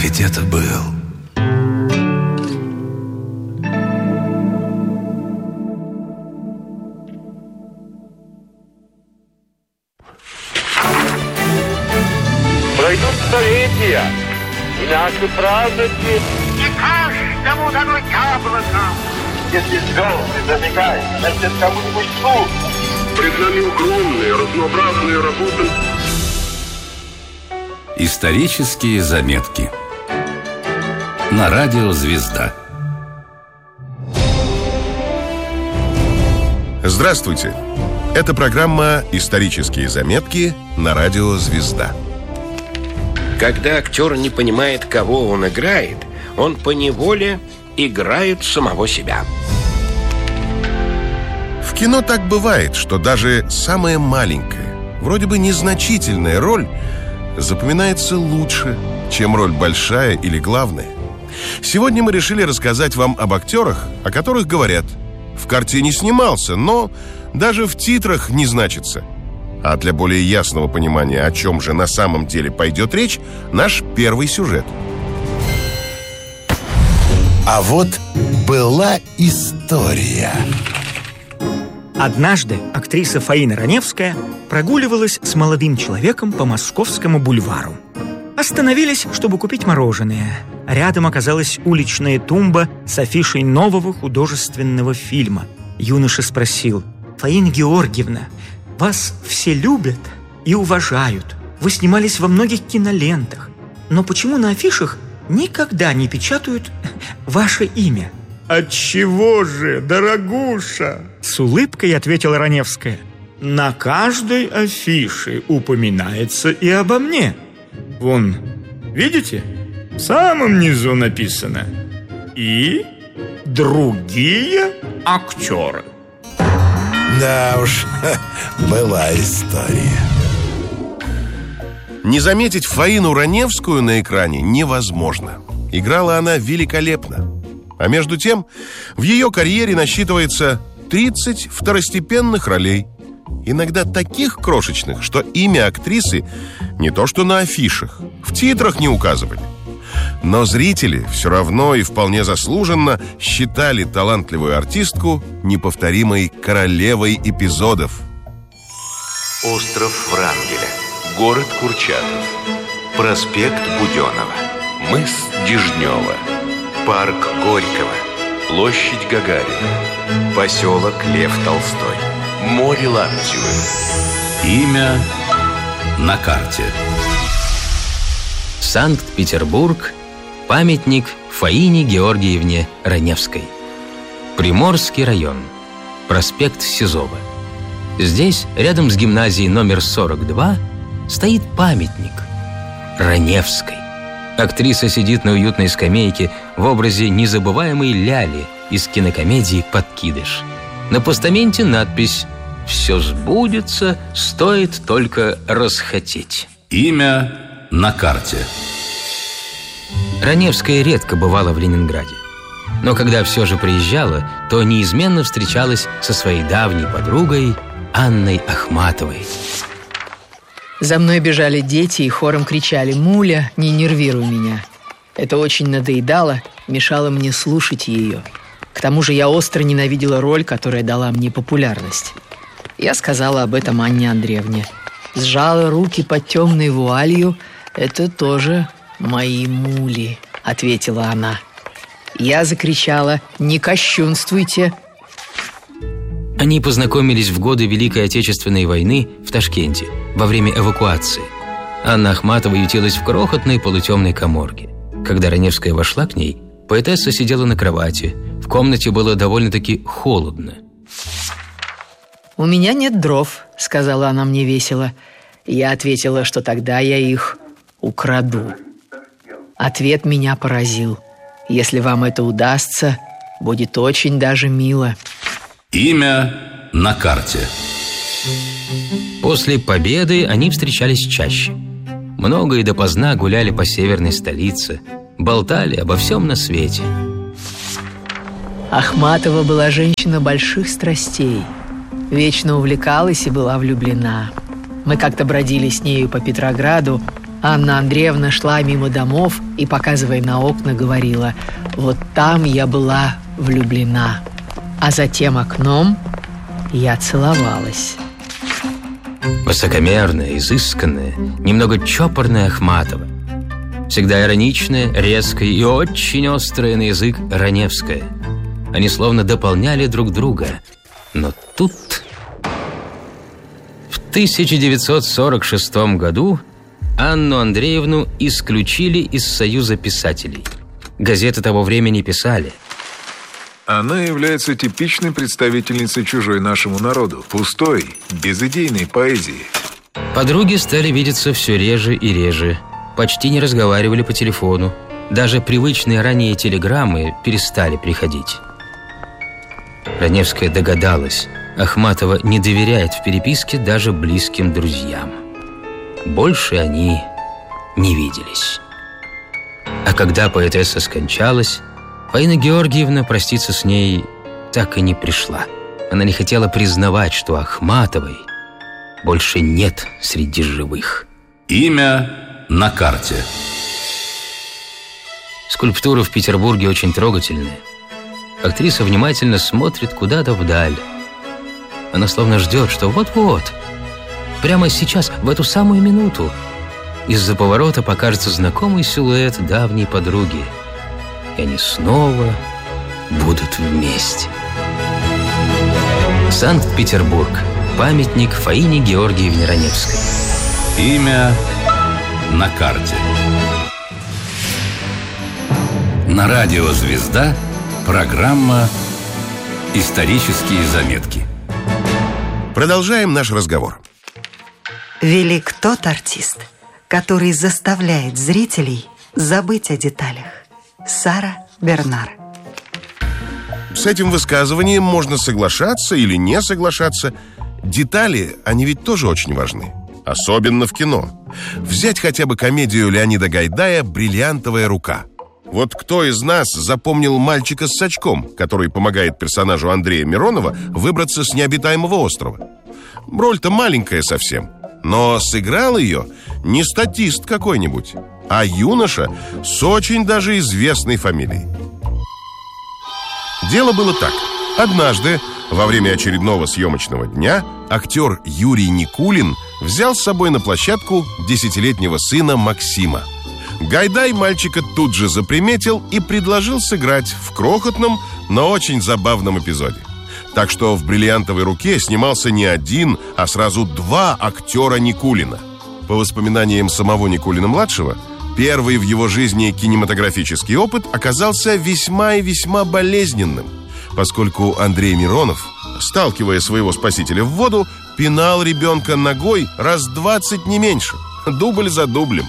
ведь это был. Пройдут столетия, и наши праздники не каждому дано яблоко. Если звезды зажигают, значит, кому-нибудь суд. Пред нами огромные, разнообразные работы. Исторические заметки на радио «Звезда». Здравствуйте! Это программа «Исторические заметки» на радио «Звезда». Когда актер не понимает, кого он играет, он поневоле играет самого себя. В кино так бывает, что даже самая маленькая, вроде бы незначительная роль запоминается лучше, чем роль большая или главная. Сегодня мы решили рассказать вам об актерах, о которых говорят: в картине снимался, но даже в титрах не значится. А для более ясного понимания, о чем же на самом деле пойдет речь, наш первый сюжет. А вот была история. Однажды актриса Фаина Раневская прогуливалась с молодым человеком по Московскому бульвару. Остановились, чтобы купить мороженое. Рядом оказалась уличная тумба с афишей нового художественного фильма. Юноша спросил: «Фаина Георгиевна, вас все любят и уважают. Вы снимались во многих кинолентах. Но почему на афишах никогда не печатают ваше имя?» «Отчего же, дорогуша?» С улыбкой ответила Раневская. «На каждой афише упоминается и обо мне. Вон, видите, в самом низу написано: и другие актеры». Да уж, была история. Не заметить Фаину Раневскую на экране невозможно. Играла она великолепно. А между тем, в ее карьере насчитывается 30 второстепенных ролей. Иногда таких крошечных, что имя актрисы не то что на афишах, в титрах не указывали. Но зрители все равно и вполне заслуженно считали талантливую артистку неповторимой королевой эпизодов. Остров Врангеля, город Курчатов, проспект Буденова, мыс Дежнева, парк Горького, площадь Гагарина, поселок Лев Толстой, море Лаптевы. Имя на карте. Санкт-Петербург. Памятник Фаине Георгиевне Раневской. Приморский район. Проспект Сизова. Здесь, рядом с гимназией номер 42, стоит памятник Раневской. Актриса сидит на уютной скамейке в образе незабываемой Ляли из кинокомедии «Подкидыш». На постаменте надпись: «Все сбудется, стоит только расхотеть». Имя на карте. Раневская редко бывала в Ленинграде. Но когда все же приезжала, то неизменно встречалась со своей давней подругой Анной Ахматовой. За мной бежали дети и хором кричали: «Муля, не нервируй меня». Это очень надоедало, мешало мне слушать ее. К тому же я остро ненавидела роль, которая дала мне популярность. Я сказала об этом Анне Андреевне. Сжала руки под темной вуалью. «Это тоже мои мули», — ответила она. Я закричала: «Не кощунствуйте». Они познакомились в годы Великой Отечественной войны в Ташкенте, во время эвакуации. Анна Ахматова ютилась в крохотной полутемной каморке. Когда Раневская вошла к ней, поэтесса сидела на кровати. В комнате было довольно-таки холодно. «У меня нет дров», — сказала она мне весело. Я ответила, что тогда я их украду. Ответ меня поразил. «Если вам это удастся, будет очень даже мило». Имя на карте. После победы они встречались чаще. Много и допоздна гуляли по северной столице, болтали обо всем на свете. Ахматова была женщина больших страстей. Вечно увлекалась и была влюблена. Мы как-то бродили с нею по Петрограду. Анна Андреевна шла мимо домов и, показывая на окна, говорила: «Вот там я была влюблена, а за тем окном я целовалась». Высокомерная, изысканная, немного чопорная Ахматова. Всегда ироничная, резкая и очень острая на язык Раневская. Они словно дополняли друг друга. Но тут... В 1946 году Анну Андреевну исключили из Союза писателей. Газеты того времени писали: она является типичной представительницей чужой нашему народу, пустой, безидейной поэзии. Подруги стали видеться все реже и реже, почти не разговаривали по телефону. Даже привычные ранее телеграммы перестали приходить. Раневская догадалась, Ахматова не доверяет в переписке даже близким друзьям. Больше они не виделись. А когда поэтесса скончалась, Фаина Георгиевна проститься с ней так и не пришла. Она не хотела признавать, что Ахматовой больше нет среди живых. Имя на карте. Скульптура в Петербурге очень трогательная. Актриса внимательно смотрит куда-то вдаль. Она словно ждет, что вот-вот, прямо сейчас, в эту самую минуту, из-за поворота покажется знакомый силуэт давней подруги, и они снова будут вместе. Санкт-Петербург. Памятник Фаине Георгиевне Раневской. Имя на карте. На радио «Звезда» программа «Исторические заметки». Продолжаем наш разговор. Велик тот артист, который заставляет зрителей забыть о деталях. Сара Бернар. С этим высказыванием можно соглашаться или не соглашаться. Детали, они ведь тоже очень важны. Особенно в кино. Взять хотя бы комедию Леонида Гайдая «Бриллиантовая рука». Вот кто из нас запомнил мальчика с сачком, который помогает персонажу Андрея Миронова выбраться с необитаемого острова? Роль-то маленькая совсем, но сыграл ее не статист какой-нибудь, а юноша с очень даже известной фамилией. Дело было так. Однажды, во время очередного съемочного дня, актер Юрий Никулин взял с собой на площадку 10-летнего сына Максима. Гайдай мальчика тут же заприметил и предложил сыграть в крохотном, но очень забавном эпизоде. Так что в «Бриллиантовой руке» снимался не один, а сразу два актера Никулина. По воспоминаниям самого Никулина-младшего, первый в его жизни кинематографический опыт оказался весьма и весьма болезненным, поскольку Андрей Миронов, сталкивая своего спасителя в воду, пинал ребенка ногой раз 20 не меньше, дубль за дублем.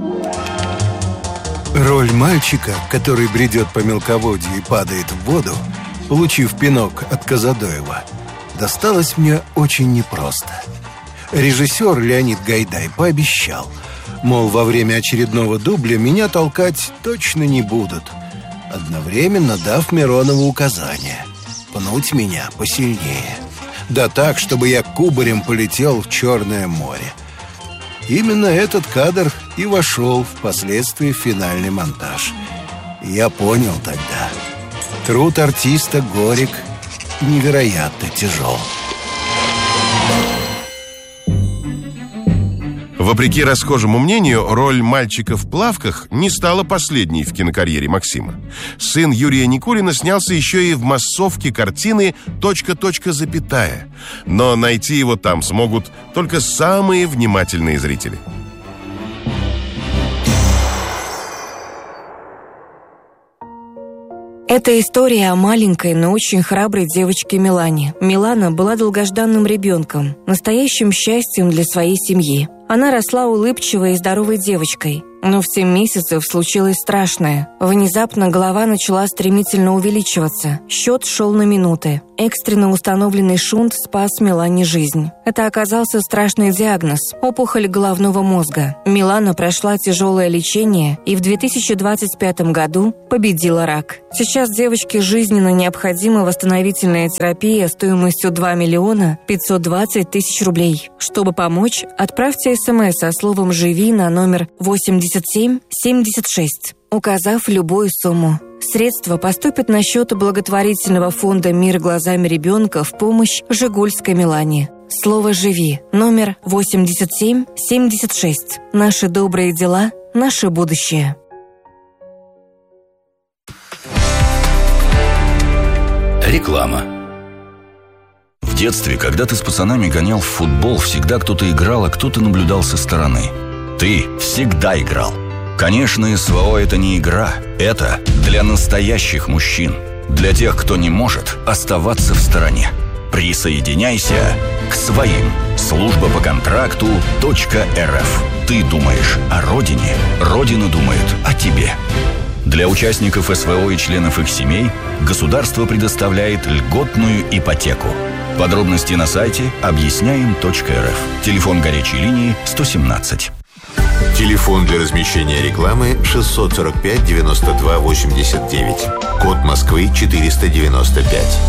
Роль мальчика, который бредет по мелководью и падает в воду, получив пинок от Казадоева, досталась мне очень непросто. Режиссер Леонид Гайдай пообещал, мол, во время очередного дубля меня толкать точно не будут, одновременно дав Миронову указание пнуть меня посильнее. Да так, чтобы я кубарем полетел в Черное море. Именно этот кадр и вошел впоследствии в финальный монтаж. И я понял тогда, труд артиста горек и невероятно тяжел. Вопреки расхожему мнению, роль мальчика в плавках не стала последней в кинокарьере Максима. Сын Юрия Никулина снялся еще и в массовке картины «Точка, запятая». Но найти его там смогут только самые внимательные зрители. Это история о маленькой, но очень храброй девочке Милане. Милана была долгожданным ребенком, настоящим счастьем для своей семьи. Она росла улыбчивой и здоровой девочкой. Но в 7 месяцев случилось страшное. Внезапно голова начала стремительно увеличиваться. Счет шел на минуты. Экстренно установленный шунт спас Милане жизнь. Это оказался страшный диагноз – опухоль головного мозга. Милана прошла тяжелое лечение и в 2025 году победила рак. Сейчас девочке жизненно необходима восстановительная терапия стоимостью 2 миллиона 520 тысяч рублей. Чтобы помочь, отправьте СМС со словом «Живи» на номер 8776, указав любую сумму. Средства поступят на счет благотворительного фонда «Мир глазами ребенка» в помощь Жигульской Милане. Слово «Живи» номер 8776. Наши добрые дела, наше будущее. Реклама. В детстве, когда ты с пацанами гонял в футбол, всегда кто-то играл, а кто-то наблюдал со стороны. Ты всегда играл. Конечно, СВО – это не игра. Это для настоящих мужчин. Для тех, кто не может оставаться в стороне. Присоединяйся к своим. Служба по контракту .рф. Ты думаешь о родине, родина думает о тебе. Для участников СВО и членов их семей государство предоставляет льготную ипотеку. Подробности на сайте объясняем.рф. Телефон горячей линии 117. Телефон для размещения рекламы 645 92 89. Код Москвы 495.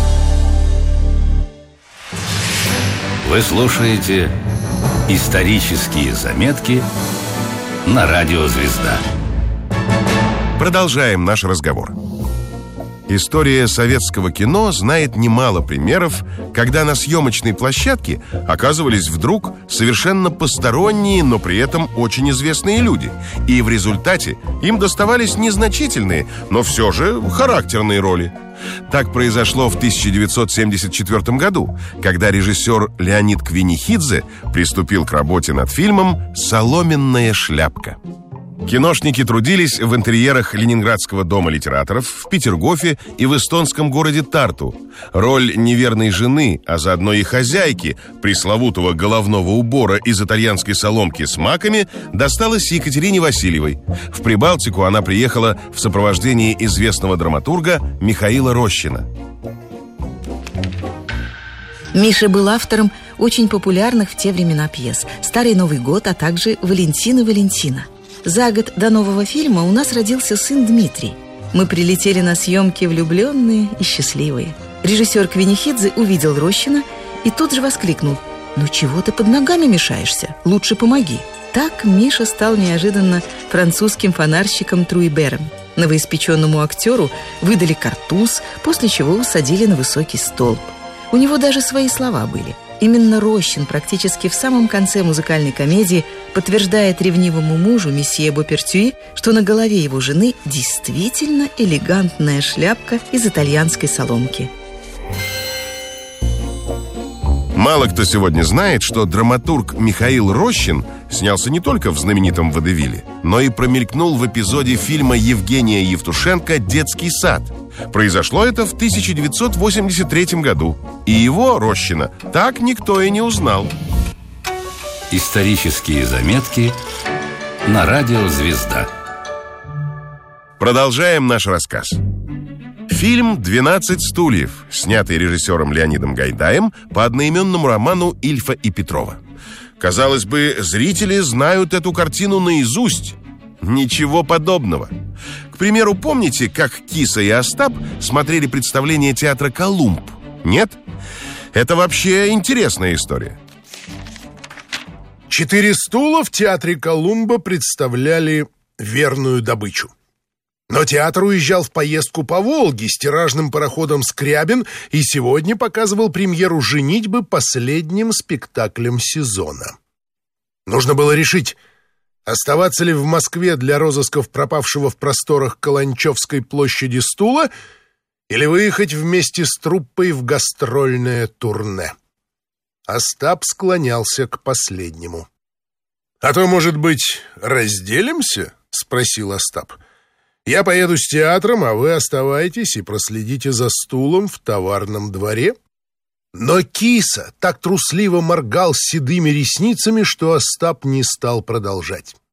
Вы слушаете «Исторические заметки» на радио «Звезда». Продолжаем наш разговор. История советского кино знает немало примеров, когда на съемочной площадке оказывались вдруг совершенно посторонние, но при этом очень известные люди. И в результате им доставались незначительные, но все же характерные роли. Так произошло в 1974 году, когда режиссер Леонид Квинихидзе приступил к работе над фильмом «Соломенная шляпка». Киношники трудились в интерьерах Ленинградского дома литераторов, в Петергофе и в эстонском городе Тарту. Роль неверной жены, а заодно и хозяйки пресловутого головного убора из итальянской соломки с маками, досталась Екатерине Васильевой. В Прибалтику она приехала в сопровождении известного драматурга Михаила Рощина. Миша был автором очень популярных в те времена пьес «Старый Новый год», а также «Валентин и Валентина». За год до нового фильма у нас родился сын Дмитрий. Мы прилетели на съемки влюбленные и счастливые. Режиссер Квинихидзе увидел Рощина и тут же воскликнул: «Ну чего ты под ногами мешаешься? Лучше помоги». Так Миша стал неожиданно французским фонарщиком Труйбером. Новоиспеченному актеру выдали картуз, после чего усадили на высокий столб. У него даже свои слова были. Именно Рощин практически в самом конце музыкальной комедии подтверждает ревнивому мужу месье Бопертюи, что на голове его жены действительно элегантная шляпка из итальянской соломки. Мало кто сегодня знает, что драматург Михаил Рощин снялся не только в знаменитом «Водевиле», но и промелькнул в эпизоде фильма Евгения Евтушенко «Детский сад». Произошло это в 1983 году. И его, Рощина, так никто и не узнал. Исторические заметки на радио «Звезда». Продолжаем наш рассказ. Фильм «12 стульев», снятый режиссером Леонидом Гайдаем по одноименному роману Ильфа и Петрова. Казалось бы, зрители знают эту картину наизусть. Ничего подобного. К примеру, помните, как Киса и Остап смотрели представление театра «Колумб»? Нет? Это вообще интересная история. 4 стула в театре Колумба представляли верную добычу. Но театр уезжал в поездку по Волге с тиражным пароходом «Скрябин» и сегодня показывал премьеру «Женитьбы» последним спектаклем сезона. Нужно было решить, оставаться ли в Москве для розысков пропавшего в просторах Каланчевской площади стула или выехать вместе с труппой в гастрольное турне. Остап склонялся к последнему. «А то, может быть, разделимся?» — спросил Остап. «Я поеду с театром, а вы оставайтесь и проследите за стулом в товарном дворе». Но Киса так трусливо моргал седыми ресницами, что Остап не стал продолжать.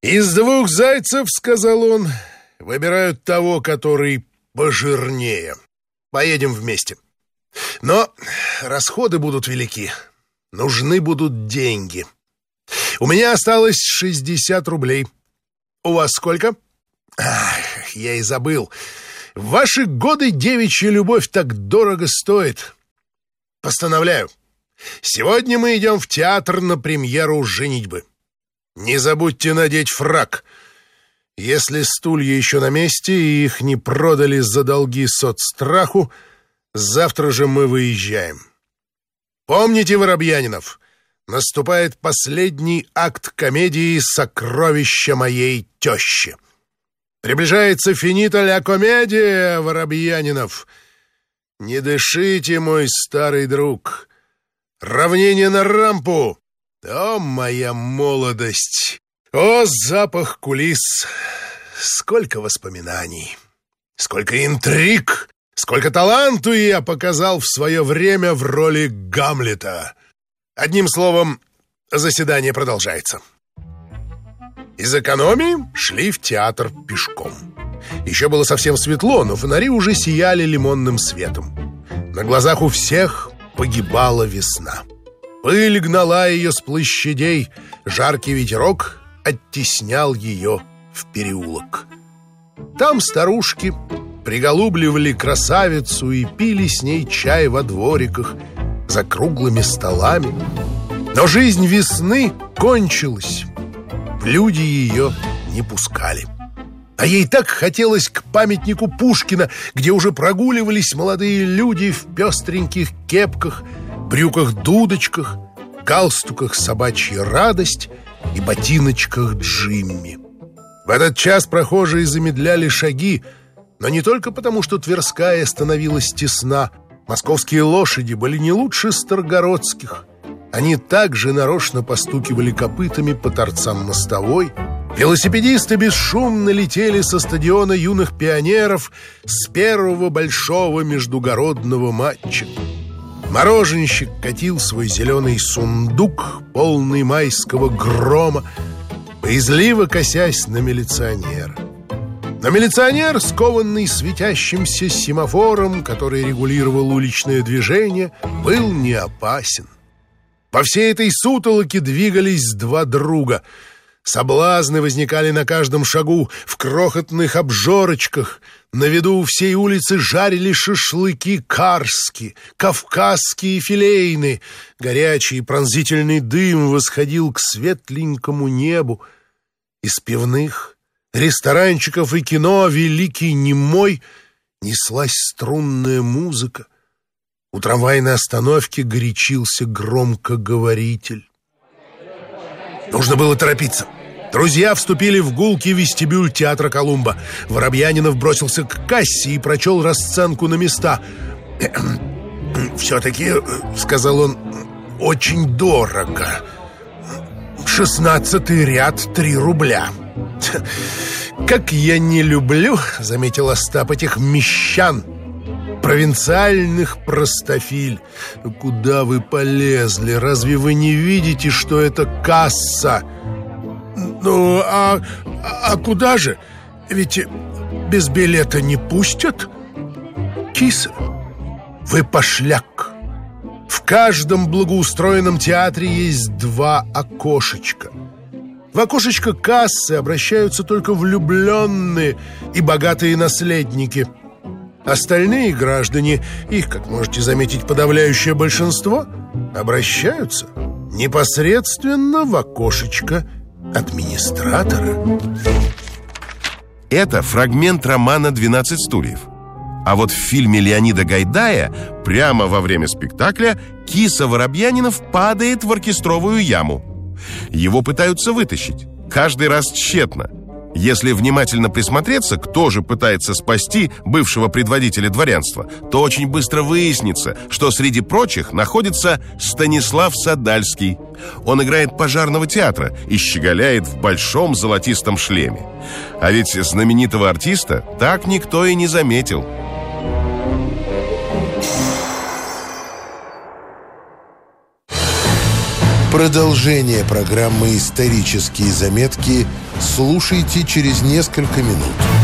«Из двух зайцев, — сказал он, — выбирают того, который пожирнее. Поедем вместе. Но расходы будут велики. Нужны будут деньги. У меня осталось 60 рублей. У вас сколько? Ах, я и забыл. В ваши годы девичья любовь так дорого стоит. Постановляю. Сегодня мы идем в театр на премьеру «Женитьбы». Не забудьте надеть фрак. Если стулья еще на месте и их не продали за долги соцстраху, завтра же мы выезжаем. Помните, Воробьянинов, наступает последний акт комедии «Сокровища моей тещи». Приближается финита ля комедия, Воробьянинов. Не дышите, мой старый друг. Равнение на рампу. О, моя молодость! О, запах кулис! Сколько воспоминаний! Сколько интриг! Сколько таланту я показал в свое время в роли Гамлета! Одним словом, заседание продолжается. Из экономии шли в театр пешком. Еще было совсем светло, но фонари уже сияли лимонным светом. На глазах у всех погибала весна. Пыль гнала ее с площадей, жаркий ветерок оттеснял ее в переулок. Там старушки приголубливали красавицу и пили с ней чай во двориках за круглыми столами. Но жизнь весны кончилась. Люди ее не пускали. А ей так хотелось к памятнику Пушкина, где уже прогуливались молодые люди в пестреньких кепках, брюках-дудочках, галстуках «Собачья радость» и ботиночках «Джимми». В этот час прохожие замедляли шаги, но не только потому, что Тверская становилась тесна. Московские лошади были не лучше старгородских. Они также нарочно постукивали копытами по торцам мостовой. Велосипедисты бесшумно летели со стадиона юных пионеров с первого большого междугородного матча. Мороженщик катил свой зеленый сундук, полный майского грома, боязливо косясь на милиционера. Но милиционер, скованный светящимся семафором, который регулировал уличное движение, был не опасен. По всей этой сутолоке двигались два друга. Соблазны возникали на каждом шагу, в крохотных обжорочках. На виду у всей улицы жарили шашлыки карские, кавказские филейные. Горячий пронзительный дым восходил к светленькому небу. Из пивных, ресторанчиков и кино великий немой неслась струнная музыка. У трамвайной остановки горячился громкоговоритель. Нужно было торопиться. Друзья вступили в гулкий вестибюль театра Колумба. Воробьянинов бросился к кассе и прочел расценку на места. «Все-таки, — сказал он, — очень дорого. 16-й ряд 3 рубля. Как я не люблю, — заметил Остап, — этих мещан, провинциальных простофиль. Куда вы полезли? Разве вы не видите, что это касса?» «Ну, а куда же? Ведь без билета не пустят?» «Киса, вы пошляк. В каждом благоустроенном театре есть 2 окошечка. В окошечко кассы обращаются только влюбленные и богатые наследники. Остальные граждане, их, как можете заметить, подавляющее большинство, обращаются непосредственно в окошечко администратора». Это фрагмент романа «12 стульев». А вот в фильме Леонида Гайдая прямо во время спектакля киса Воробьянинов падает в оркестровую яму. Его пытаются вытащить, каждый раз тщетно. Если внимательно присмотреться, кто же пытается спасти бывшего предводителя дворянства, то очень быстро выяснится, что среди прочих находится Станислав Садальский. Он играет пожарного театра и щеголяет в большом золотистом шлеме. А ведь знаменитого артиста так никто и не заметил. Продолжение программы «Исторические заметки» слушайте через несколько минут.